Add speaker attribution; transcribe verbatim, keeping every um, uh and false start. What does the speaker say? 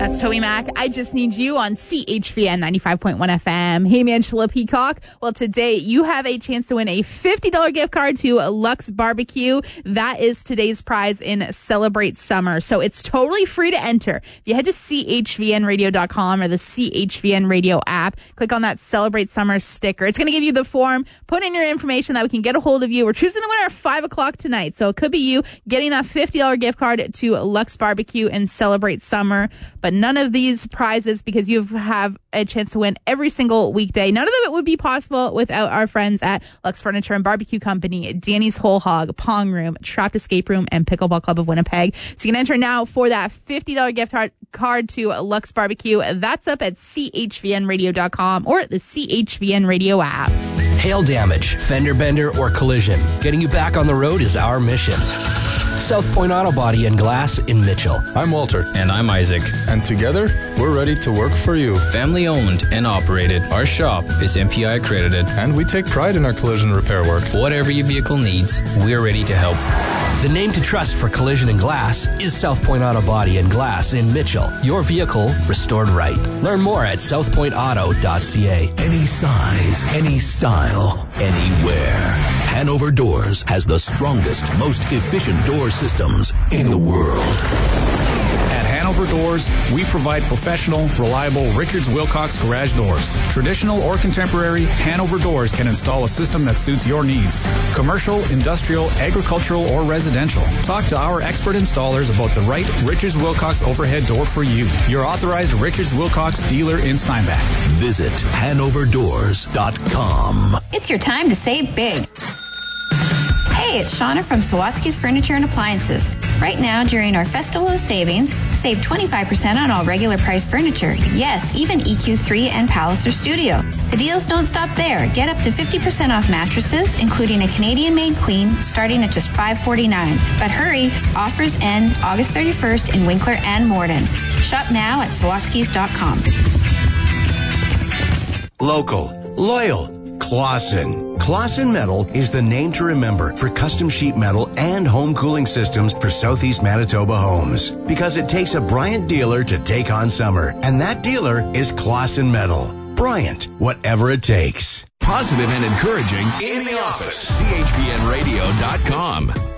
Speaker 1: That's Toby Mac. I Just Need You on C H V N ninety-five point one F M. Hey, Angela Peacock. Well, today you have a chance to win a fifty dollars gift card to Lux Barbecue. That is today's prize in Celebrate Summer. So it's totally free to enter. If you head to C H V N radio dot com or the C H V N radio app, click on that Celebrate Summer sticker. It's going to give you the form. Put in your information that we can get a hold of you. We're choosing the winner at five o'clock tonight. So it could be you getting that fifty dollars gift card to Lux Barbecue and Celebrate Summer. But none of these prizes, because you have a chance to win every single weekday, none of it would be possible without our friends at Lux Furniture and Barbecue Company, Danny's Whole Hog, Pong Room, Trapped Escape Room, and Pickleball Club of Winnipeg. So you can enter now for that fifty dollars gift card to Lux Barbecue. That's up at C H V N radio dot com or the C H V N radio app.
Speaker 2: Hail damage, fender bender, or collision. Getting you back on the road is our mission. South Point Auto Body and Glass in Mitchell.
Speaker 3: I'm Walter.
Speaker 4: And I'm Isaac.
Speaker 3: And together, we're ready to work for you.
Speaker 4: Family owned and operated. Our shop is M P I accredited.
Speaker 3: And we take pride in our collision repair work.
Speaker 4: Whatever your vehicle needs, we're ready to help.
Speaker 2: The name to trust for collision and glass is South Point Auto Body and Glass in Mitchell. Your vehicle restored right. Learn more at south point auto dot c a.
Speaker 5: Any size, any style, anywhere. Hanover Doors has the strongest, most efficient door systems in the world.
Speaker 6: At Hanover Doors, we provide professional, reliable Richards Wilcox garage doors. Traditional or contemporary, Hanover Doors can install a system that suits your needs. Commercial, industrial, agricultural, or residential. Talk to our expert installers about the right Richards Wilcox overhead door for you. Your authorized Richards Wilcox dealer in Steinbach.
Speaker 5: Visit hanover doors dot com.
Speaker 7: It's your time to save big. Hey, it's Shauna from Sawatsky's Furniture and Appliances. Right now, during our Festival of Savings, save twenty-five percent on all regular price furniture. Yes, even E Q three and Palliser Studio. The deals don't stop there. Get up to fifty percent off mattresses, including a Canadian-made queen, starting at just five forty-nine. But hurry, offers end August thirty-first in Winkler and Morden. Shop now at sawatsky's dot com.
Speaker 8: Local, loyal, Clausen. Clausen Metal is the name to remember for custom sheet metal and home cooling systems for Southeast Manitoba homes. Because it takes a Bryant dealer to take on summer, and that dealer is Clausen Metal. Bryant, whatever it takes.
Speaker 5: Positive and encouraging in the office. C H V N radio dot com.